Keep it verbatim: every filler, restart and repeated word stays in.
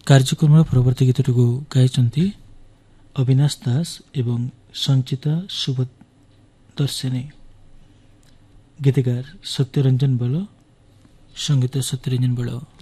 କାର୍ଯ୍ୟକ୍ରମର ପରବର୍ତ୍ତୀ ଗୀତଟିକୁ ଗାଇଛନ୍ତି ଅବିନାଶ ଦାସ ଏବଂ ସଞ୍ଚିତା ସୁବଦର୍ଶିନୀ। ଗୀତିକାର ସତ୍ୟରଞ୍ଜନ ବଳ, ସଙ୍ଗୀତ ସତ୍ୟରଞ୍ଜନ ବଳ।